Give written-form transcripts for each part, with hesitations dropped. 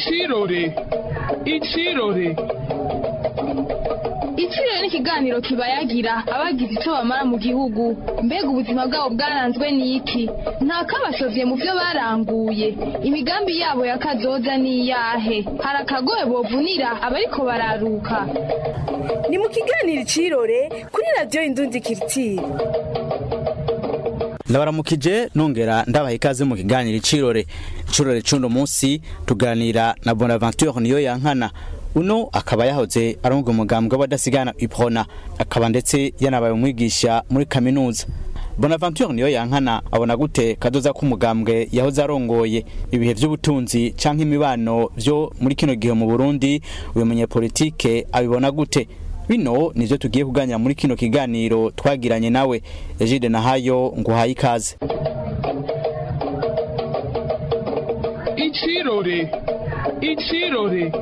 Ichirore ni ikiganiro kibayagira abagize icyo bamara mu gihugu, mbega ubuzima bwabo bwaranzwe n'iki, nta kabashovye mu byo baranguye, imigambi yabo ya kazoza ni iyahe, hari akagoye bovunira abariko bararuka. Ni mu kiganiro Ichirore kuri radio Indundi Culture. Ndabaramukije nongera ndabaha ikaze mu kiganiro Ichirore cuno munsi tuganira na Bonaventure Niyoyankana. Uno akaba yahoze arongoye umugambwe w'abadasigana Iprona, akaba ndetse yanabaye umwigisha muri kaminuza. Bonaventure Niyoyankana abona gute kadoza k'umugambwe yahoze arongoye, ibihe by'ubutunzi canke imibano byo muri kino gihe mu Burundi, uyu munyepolitike abibona gute? Bino nivyo tugiye kuganira muri kino kiganiro twagiranye nawe. Egide Nahayo nguhaye ikaze. Ichirore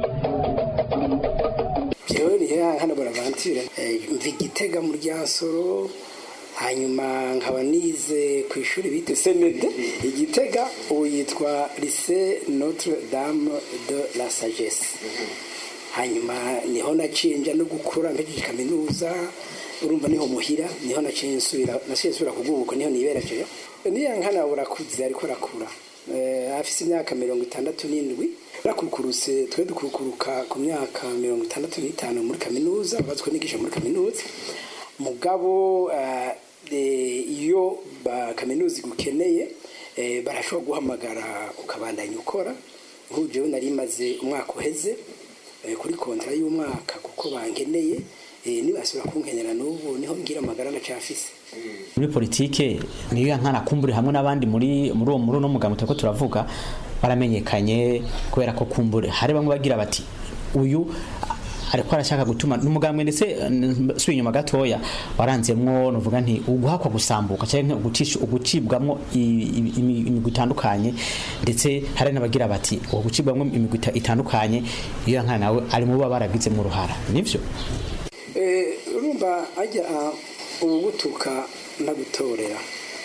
Jewe hano Bonaventure mvi Gitega mu Ryansoro, hanyuma nkaba nize ku ishuri bita CND Igitega, ubu yitwa Lycée Notre Dame de la Sagesse. Hanyuma niho nacinja no gukura mpejeje kaminuza, urumva niho muhira, niho naciye nsubira kugubuka, niho nibereje. Niyankana urakuze ariko arakura, afise imyaka 67, rakukuruse twe dukurukuruka ku myaka 65 muri kaminuza, bazwe nigisha muri kaminuza. Mugabo iyo ba kaminuza gukeneye barashobora guhamagara ukabandanya ukora. Nk'uje nari maze umwaka uheze kuri kontra y'umwaka kuko bangeneye, nibasubira kunkenyera n'ubu niho ngira amagara nacafise. Muri politike Niyoyankana kumburi hamwe n'abandi muri uwo no mugambo twako turavuga baramenyekanye kubera ko kumbure hari bamwe bagira bati uyu ariko arashaka gutuma n'umugambwe, ndetse suye inyuma gatoya waranzemwo novuga nti uguhakwa gusambuka cyangwa ugucibwamwo imigwi itandukanye, ndetse hari n'abagira bati uwo gucibwamwo imigwi itandukanye Niyoyankana nawe ari mu baragize mu ruhara. Nivyo urumva ajya ubugutuka na gutorera.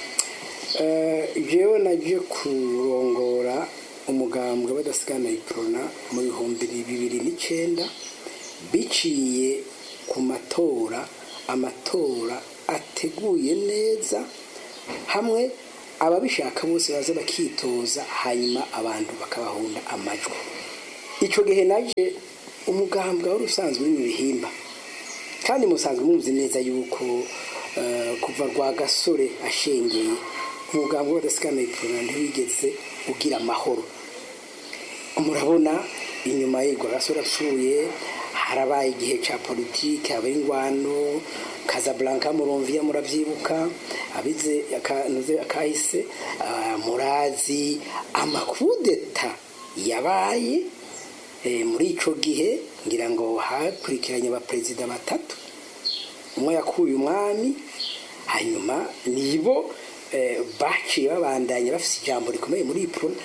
Jewe naje kurongora umugambwe w'abadasigana Iprona mu 2009 biciye ku amatora ateguye neza, hamwe ababishaka bose baza bakitoza, hanyuma abantu bakabahunda amajwi. Ico gihe naje umugambwe wari usanzwe uri mu bihimba, kandi musanzwe muzi neza yuko kuva rwa gasore ashengeye umugambwe w'abadasigana Iprona ntiwigeze ugira amahoro. Murabona inyuma y'irwa gasore apfuye harabaye igihe ca politike, ab'ingwano Casablanca Muromvia muravyibuka, abize akahise murazi amakudeta yabaye muri ico gihe. Ngira ngo hakurikiranye ba president batatu, umwe yakuye umwami, hanyuma nibo baciye babandanye bafise ijambo rikomeye muri Iprona.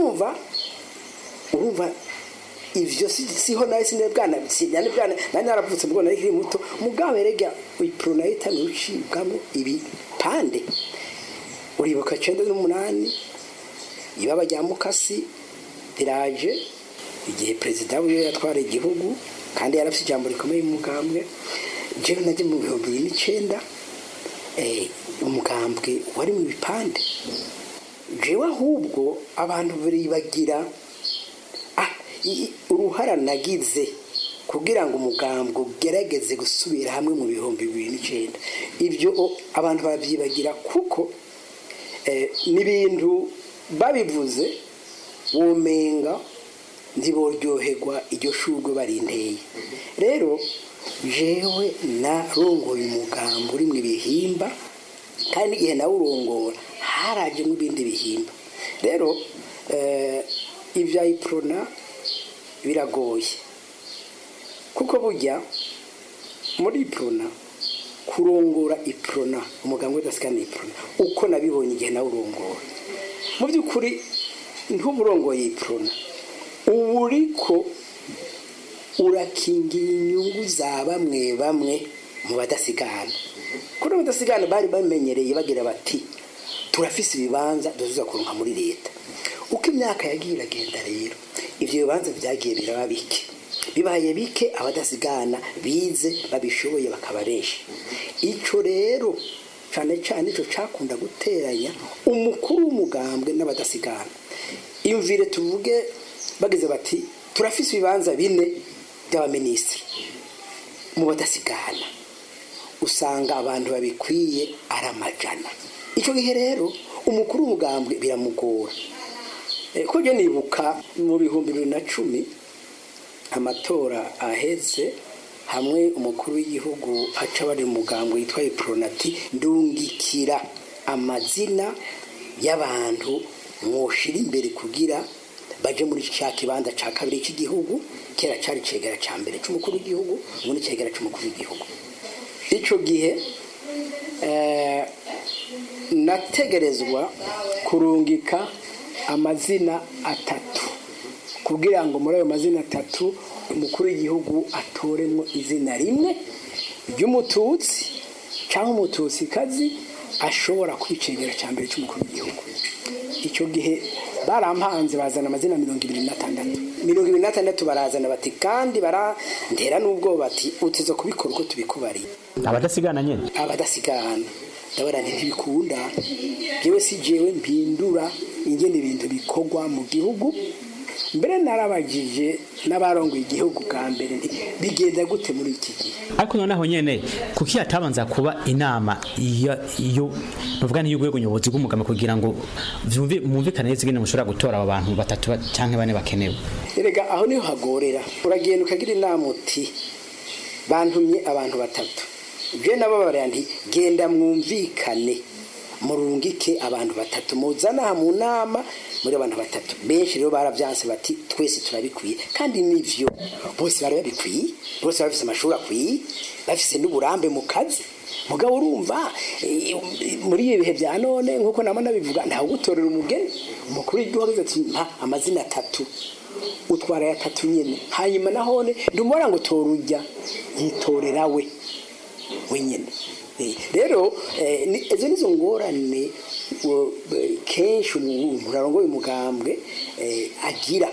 Urumva ivyo siho nawe sinebwana nani naravutse mbona ari muto, mugabe rega Iprona itanu ucibwamo ibipande. Uribuka 98 ibaba rya Mukasi riraje, igihe president we yatwara igihugu kandi yarafise ijambo rikomeye mu mugambwe. Jewe naje mu 2009 umugambwe wari mu bipande. Jewe ahubwo abantu baribagira uruhara nagize kugira ngo umugambwe ugerageze gusubira hamwe mu 2009. Ibyo abantu babyibagira kuko n'ibintu babivuze womenga ntiboryoherwa iryo shurwe barinteye. Rero jewe narongoye umugambo uri mu bihimba, kandi igihe nawe urongora haraje n'ibindi bihimba. Rero ivya Iprona biragoye kuko burya muri Iprona kurongora Iprona umugambo w'abadasigana Iprona uko nabibonye igihe nawe urongora, mu by'ukuri ntuburongoye Iprona uburiko urakingira inyungu za bamwe mu badasigana. Kuri abadasigana bari bamenyereye bagira bati turafise ibibanza duzuza kuronka muri leta. Uko imyaka yagiye iragenda rero ivyo bibanza vyagiye biraba bike, bibaye bike abadasigana bize babishoboye bakaba benshi. Ico rero cane cane ico cakunda guteranya umukuru w'umugambwe n'abadasigana. Imvire tuvuge bageze bati turafise ibibanza 4 by'abaminisitiri mu badasigana, usanga abantu babikwiye aramajana. Ico gihe rero umukuru w'umugambwe biramugora. Ko je nibuka mu 2010 amatora aheze, hamwe umukuru w'igihugu aca bari umugambwe yitwa Pronati ndungikira amazina y'abantu mwoshira imbere kugira baje muri cya kibanza ca kabiri cy'igihugu, kera cari cegera ca mbere c'umukuru w'igihugu, ubundi cegera c'umukuru w'igihugu. Ico gihe nategerezwa kurungika amazina 3 kugira ngo muri ayo mazina 3 umukuru w'igihugu atoremwo izina rimwe ry'umututsi cyangwa umututsi kazi ashobora kwicegera ca mbere c'umukuru w'igihugu. Ico gihe barampanze bazana amazina 26 barazana bati kandi barandera n'ubwo bati utizo kubikora uko tubikubariye. Abadasigana nyene abadasigana ndabara ntibikunda, jewe si jewe mpindura ingene ibintu bikogwa mu gihugu. Mbere narabagije n'abarongo igihugu bwa mbere nti bigenda gute muri iki gihe. Ariko noneho nyene kuki hatabanza kuba inama iyo nuvuga ni y'ugwego nyobozi bw'umugame kugira ngo mwumvikane neza ingene mushobora gutora aba bantu 3 canke 4 bakenewe. Erega aho niho hagorera, uragenda ukagira inama uti bantumye abantu 3, je nabo barandi genda mwumvikane murungike abantu 3 muzana mu nama muri abantu 3. Benshi rero baravyanse bati twese turabikwiye, kandi nivyo bose bari babikwiye, bose bafise amashuri akwiye, bafise n'uburambe mu kazi. Mugabo urumva muri ibihe bya none nkuko namana bivuga nta gutorera umugeni. Umukuru w'igihugu ati mpa amazina 3 utwara ya 3 nyene, hanyuma nahone ndumora ngo torujya yitorera we wenyene. Rero ezo nizo ngorane kenshi umurongo w'umugambwe agira,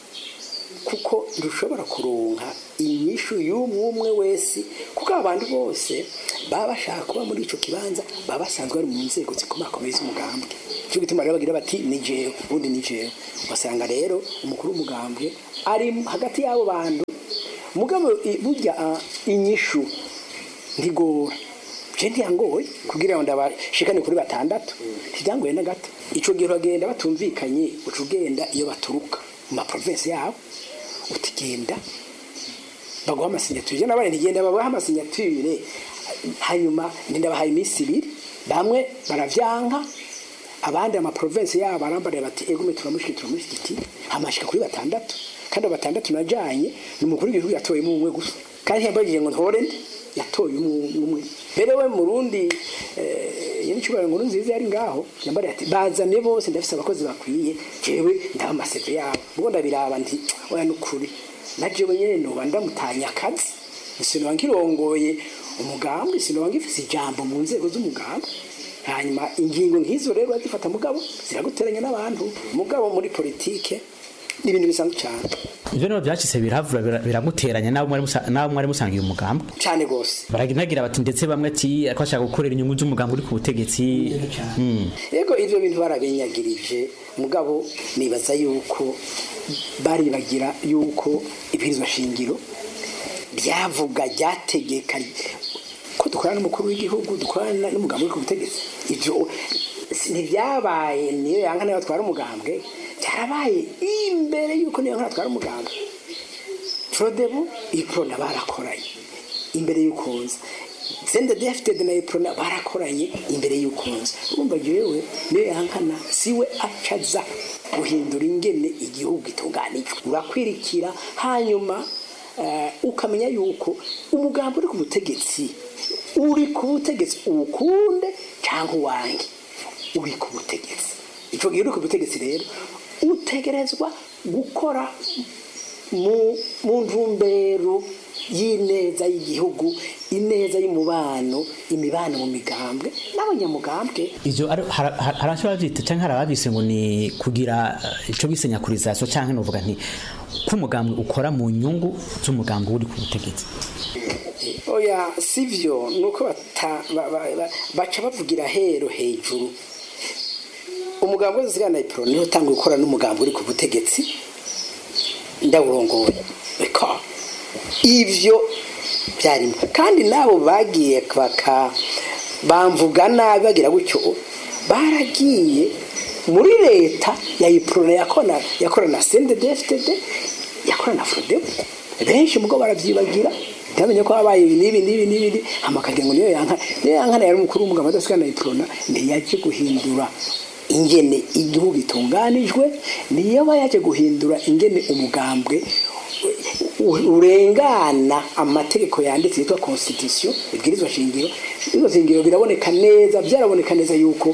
kuko ndushobora kuronka inyishu y'umwe wese, kuko abantu bose baba bashaka kuba muri ico kibanza, baba basanzwe ari mu nzego zikomakomeye z'umugambwe. Cyo gituma rero bagira bati ni jewe ubundi ni jewe. Basanga rero umukuru w'umugambwe ari hagati y'abo bantu. Mugabo burya inyishu ndigora, je ntiyangoye kugira ngo ndabashikane kuri 6 ntibyangoye na gato. Ico gihe bagenda batumvikanye, ucugenda iyo baturuka mu province yabo utigenda baguha amasignature. Je nabare ntigenda babaha amasignature, hanyuma ndabahaye iminsi 2, bamwe baravyanka, abandi ama province yabo barambare bati egume turamushikiti amashika kuri 6, kandi 6 najanye n'umukuru w'igihugu yatoye mu umwe gusa, kandi yambagije ngo ntore yatoye umwe. Mbere we Murundi yinchubara ngo nziza yari ngaho yambare ati bazane bose ndafise abakozi bakwiye, jewe ndaba amaseve yabo ubwo ndabiraba nti oya nukuri najewe nyene no ndamutanya akazi, isino wangirongoye umugambwe, isino wangifise ijambo mu nzego z'umugambwe. Hanyuma ingingo nkizo rero azifata mugabo ziraguteranya n'abantu. Mugabo muri politike n'ibintu bisanzwe cyane. Ivyo no byacise biravura biramuteranya nabo mwari musangiye umugambwe cyane gose. Baraginagira bati ndetse bamwe ati ko ashaka gukorera inyungu z'umugambwe uri ku butegetsi. Yego ivyo bintu barabenyagirije, mugabo nibaza yuko bari bagira yuko ibwirizwa shingiro byavuga ryategeka ko dukorana n'umukuru w'igihugu, dukorana n'umugambwe uri ku butegetsi. Ivyo ntibyabaye niyo yankana y'abatwara umugambwe, cyarabaye imbere yuko niyo yankana y'abatwara umugambwe. Frodebu iprona barakoranye imbere y'ukunza, CNDD-FDD na iprona barakoranye imbere y'ukunza. Urumva jewe niyo yankana siwe acaza guhindura ingene igihugu itunganijwe. Urakwirikira hanyuma ukamenya yuko umugambo uri ku butegetsi ukunde cyangwa uwange uri ku butegetsi. Ico gihe uri ku butegetsi rero utegerezwa gukora mu ntumbero y'ineza y'igihugu ineza y'umubano imibano mu migambwe n'abanyamugambwe. Ivyo harashobora byita canke harababise ngo ni kugira ico bisenyakurization canke novuga nti kumugambwe ukora mu nyungu z'umugambwe uri ku butegetsi. Oya sivyo nuko baca bavugira hejuru. Umugambwe w'Adasigana Iprona niho tanga gukora n'umugambwe uri ku butegetsi ndawurongoye. Eka ivyo byari kandi nabo bagiye bamvuga nabi bagira gutyo baragiye muri leta ya Iprona yakora na CNDD-FDD yakora na FRODEB benshi mugo baravyibagira ndamenye ko abaye nibi amakagira ngo niyo yankana yari umukuru w'umugambwe Adasigana Iprona ntiyaje guhindura ingene igihugu itunganijwe niyo bayaje guhindura ingene umugambwe urengana amategeko yanditse yitwa constitution ibwirizwa shingiro. Ibwirizwa shingiro biraboneka neza byaraboneka neza yuko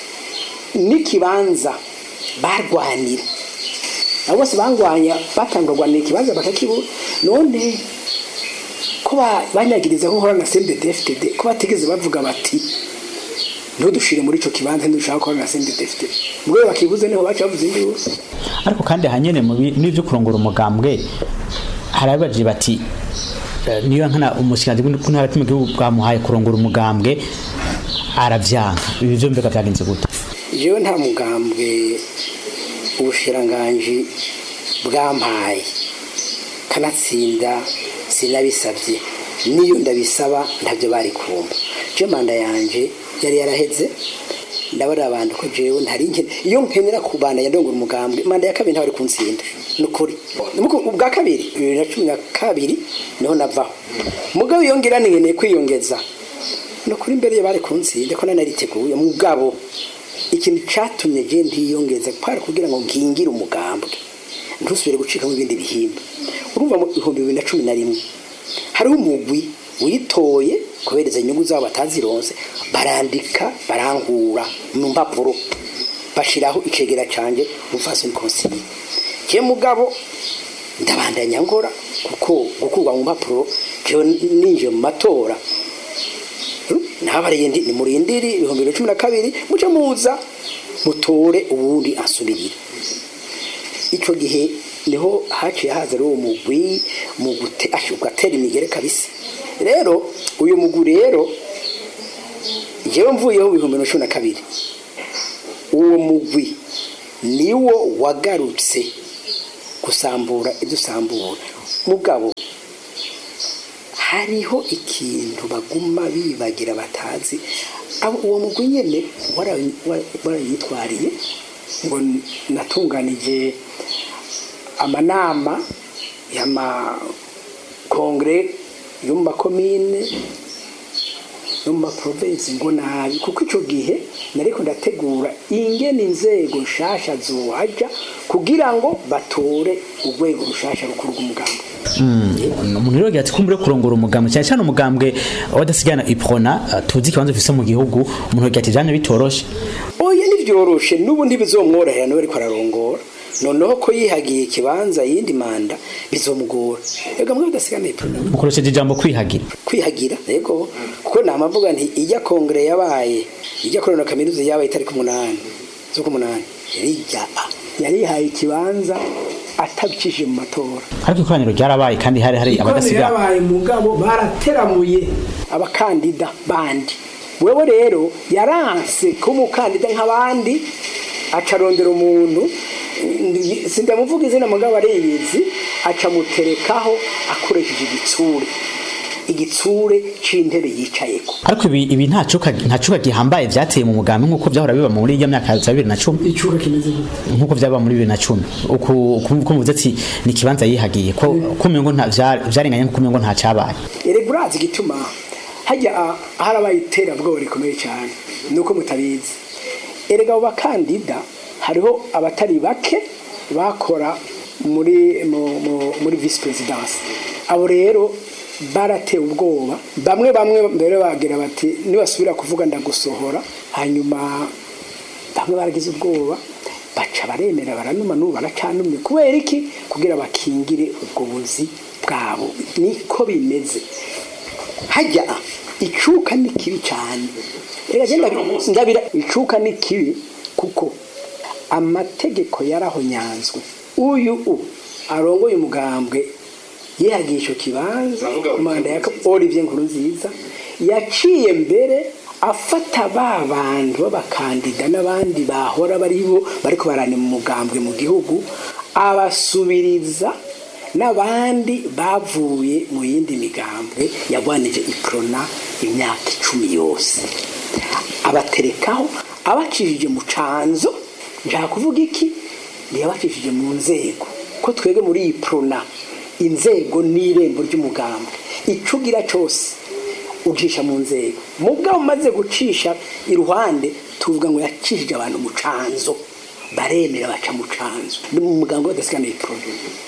nikibanza barwanira abo bose bangwanya batangurwa n'ikibanza bakakibura none ko banyagiriza ko hora na CNDD-FDD ko batigeze bavuga bati ntudushire muri ico kibanza ndushaka ko na CNDD-FDD mwe bakibuze niho baca bavuze induru. Ariko kandi hanyene mu n'ivyo kurongora umugambwe harabaje bati niyo nkana umushikanje kuntara mu gihugu bwamuhaye kurongora umugambwe aravyanka. Ibi byo mbega byagenze gute? Jewe nta mugambwe ubushiranganje bwampaye kanatsinda sinabisabye niyo ndabisaba ntabyo bari kumva. Je manda yanje yari yaraheze ndabara abantu ko jewe ntari nke iyo nkenera kubana yandongura umugambwe manda ya kabiri ntari kuntsinda nukuri ubwa kabiri 2012 niho navaho mugabo yongera nkeneye kwiyongeza nukuri imbere bari kuntsinda ko nanariteguye mugabo ikintu catumye je ntiyongeza kwari kugira ngo ngingire umugambwe ntusubire gucika mu bindi bihimba. Urumva mu 2011 hari umugwi witoye kubereza inyungu zabo batazironse barandika barangura mu mpapuro bashiraho icegera canje umfasi n'konsiye je mugabo ndabandanya ngora kuko gukurwa mu mpapuro je ninje mu matora nabareye ndi murindiri 2012 muce muza mutore ubundi asubirira. Ico gihe niho haciye haza uwo mugwi mu gatera imigere kabisa. Rero uyu mugwi rero jewe mvuyeho 2012 uwo mugwi niwo wagarutse gusambura idusambura mugabo hariho ikintu baguma bibagira batazi abo uwo mugwi nyene warayitwariye ngo natunganije amanama y'ama kongre yo mu makomine no mu province ngo nabi kuko ico gihe nariko ndategura ingene inzego nshasha zowaja kugira ngo batore urwego rushasha rukuru rw'umugambwe. Umuntu rero ati kumbure kurongora umugambwe cyane cyane umugambwe w'Adasigana Iprona tuzi kibanza ufise mu gihugu umuntu ati janye bitoroshe. Oya nivyoroshe nubundi bizomworohera no ariko ararongora noneho ko yihagiye kibanza yindi manda bizomugora. Ega mwe Adasigana Iprona ukoresheje ijambo kwihagira yego kuko namavuga nti ijya kongre yabaye ijya korona kaminuza yabaye itariki 8 zo ku 8 yari haye kibanza atabikije mu matora. Ariko ikoraniro ryarabaye kandi hari Abadasigana yabaye mugabo barateramuye abakandida bandi. Wewe rero yaranse ko umukandida nk'abandi acarondera umuntu sindamuvuga izina mugabo areyizi aca muterekaho akoresheje igitsure c'intebe yicayeko. Ariko ibi ntacuka gihambaye vyateye mu mugambi nkuko vyahora biba muri ya myaka ya 2010 icuka kimeze nkuko vyaba muri 2010 uko muvuze ati ni kibanza yihagiye ko kumengo nta vyarenganye nkuko kumengo nta cabaye. Eregurazi gituma hajya harabaye iterabwoba rikomeye cyane nuko mutabizi. Erega bakandida hariho abatari bake bakora muri vice presidence. Abo rero barate ubwoba bamwe mbere bagira bati nibasubira kuvuga ndagusohora hanyuma bamwe baragize ubwoba baca baremera baranuma n'ubu baracanumye kubera iki kugira bakingire ubwo buzi bwabo niko bimeze. hajya icuka ni kibi cyane ndabira icuka ni kibi kuko amategeko yarahonyanzwe uyu arongoye umugambwe yihagisha kibanza manda ya Olivier Nkurunziza yaciye mbere afata babantu b'abakandida n'abandi bahora baribo bariko barane mu mugambwe mu gihugu abasubiriza n'abandi bavuye mu yindi migambwe yagwanije iprona imyaka 10 yose abaterekaho abacishije mu canzo nja kuvuga iki yabacishije mu nzego ko twege muri iprona inzego n'irembo ry'umugambwe icugira cyose ucisha mu nzego mubwa umaze gucisha iruhande tuvuga ngo yacishije abantu mu canzo baremera baca mu canzo mu mugambo wadasigana iprona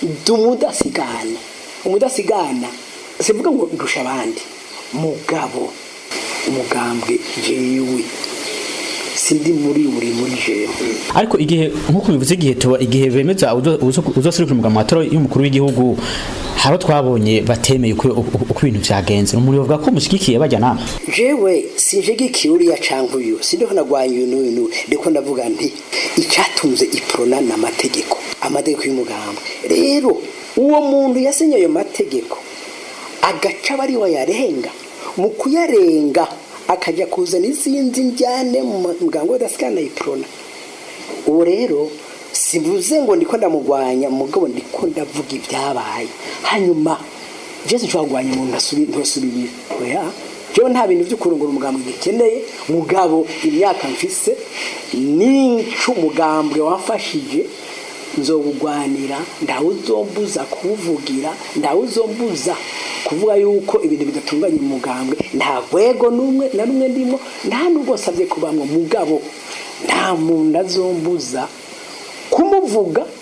umudasigana sivuga ngo ndusha abandi mugabo umugambwe jewe sindi muri jewe ariko igihe nkuko bivuze igihe bemeza uzosirikira umugambo watoro y'umukuru w'igihugu haro twabonye batemeye uko ibintu vyagenze umuri bavuga ko mushigikiye bajyana jewe sinjigikiye uriya canke uyu sindiho nagwanye uyu ndiko ndavuga nti icyatunze iprona n'amategeko y'umugambo rero uwo muntu yasenye ayo mategeko agaca bari wayarenga mu kuyarenga akaja kuzana izindi njyane mu mugambo wadasikana iprona uwo rero sivuze ngo ndiko ndamugwanya mugabo ndiko ndavuga ibyabaye hanyuma Jesse cyagwanya umuntu asubira oya cyo nta bintu byo kurungura umugambo gikeneye mugabo imyaka mfise n'incu umugambwe wafashije nzogugwanira ndawuzombuza kuvugira ndawuzombuza kuvuga yuko ibintu bidatunganye mu mugambwe nta gwego numwe na rumwe ndimo nta nubwo savye kubamwe mugabo nta muntu azombuza kumuvuga